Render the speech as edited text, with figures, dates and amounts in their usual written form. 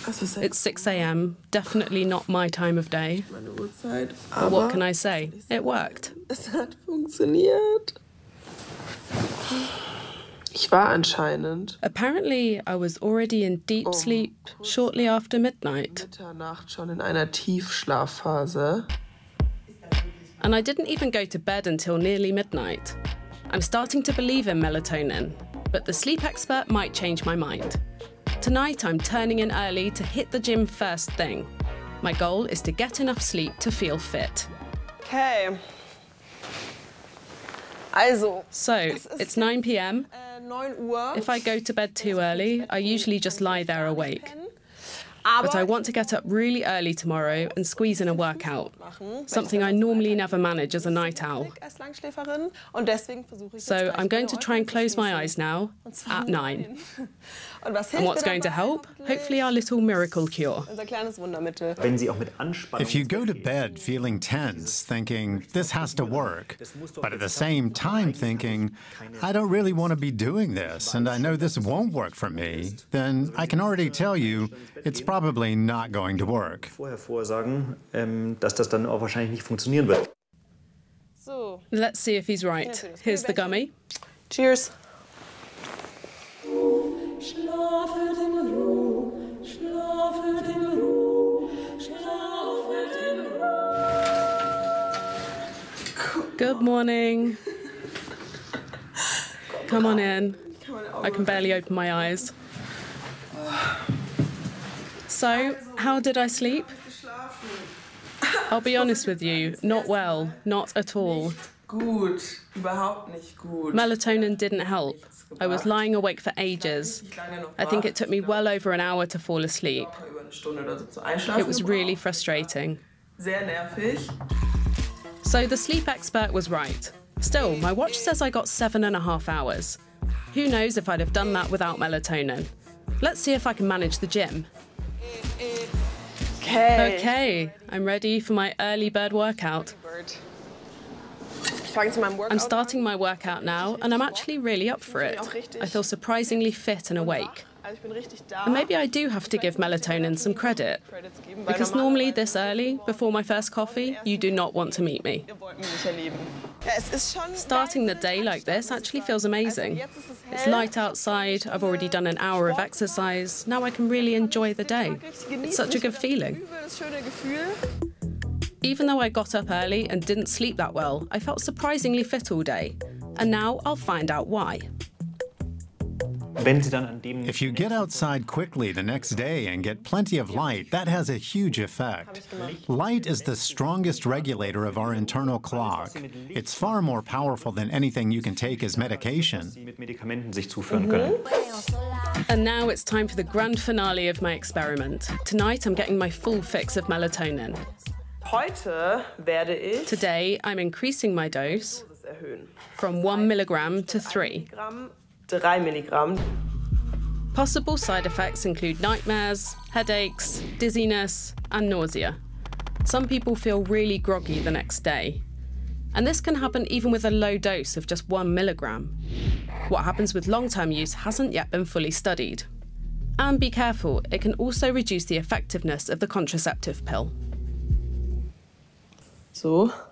It's 6 a.m., definitely not my time of day. But what can I say? It worked. Es hat funktioniert. Ich war anscheinend Apparently, I was already in deep sleep shortly after midnight. Mitternacht schon in einer Tiefschlafphase. And I didn't even go to bed until nearly midnight. I'm starting to believe in melatonin, but the sleep expert might change my mind. Tonight, I'm turning in early to hit the gym first thing. My goal is to get enough sleep to feel fit. Okay. Also. So, it's 9 p.m. 9 Uhr. If I go to bed too early, I usually just lie there awake. But I want to get up really early tomorrow and squeeze in a workout, something I normally never manage as a night owl. So I'm going to try and close my eyes now, at 9. And what's going to help? Hopefully our little miracle cure. If you go to bed feeling tense, thinking, this has to work, but at the same time thinking, I don't really want to be doing this, and I know this won't work for me, then I can already tell you it's probably not going to work. Let's see if he's right. Here's the gummy. Cheers. Good morning. Come on in. I can barely open my eyes. So, how did I sleep? I'll be honest with you, not well, not at all. Gut, überhaupt nicht gut. Melatonin didn't help. I was lying awake for ages. I think it took me well over an hour to fall asleep. It was really frustrating. Sehr nervig. So the sleep expert was right. Still, my watch says I got 7.5 hours. Who knows if I'd have done that without melatonin? Let's see if I can manage the gym. Okay, I'm ready for my early bird workout. I'm starting my workout now, and I'm actually really up for it. I feel surprisingly fit and awake. And maybe I do have to give melatonin some credit, because normally this early, before my first coffee, you do not want to meet me. Starting the day like this actually feels amazing. It's light outside, I've already done an hour of exercise, now I can really enjoy the day. It's such a good feeling. Even though I got up early and didn't sleep that well, I felt surprisingly fit all day. And now I'll find out why. If you get outside quickly the next day and get plenty of light, that has a huge effect. Light is the strongest regulator of our internal clock. It's far more powerful than anything you can take as medication. And now it's time for the grand finale of my experiment. Tonight I'm getting my full fix of melatonin. Today I'm increasing my dose from 1 milligram to 3. 3 Milligramm. Possible side effects include nightmares, headaches, dizziness, and nausea. Some people feel really groggy the next day. And this can happen even with a low dose of just 1 milligram. What happens with long-term use hasn't yet been fully studied. And be careful, it can also reduce the effectiveness of the contraceptive pill. So.